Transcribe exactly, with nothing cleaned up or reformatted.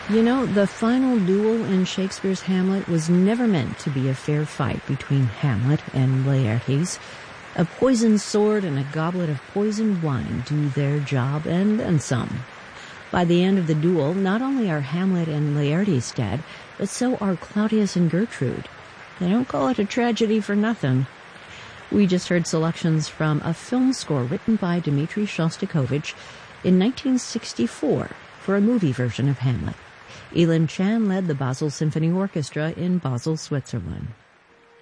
You know, the final duel in Shakespeare's Hamlet was never meant to be a fair fight between Hamlet and Laertes. A poisoned sword and a goblet of poisoned wine do their job, and then some. By the end of the duel, not only are Hamlet and Laertes dead, but so are Claudius and Gertrude. They don't call it a tragedy for nothing. We just heard selections from a film score written by Dmitri Shostakovich in nineteen sixty-four for a movie version of Hamlet. Elin Chan led the Basel Symphony Orchestra in Basel, Switzerland.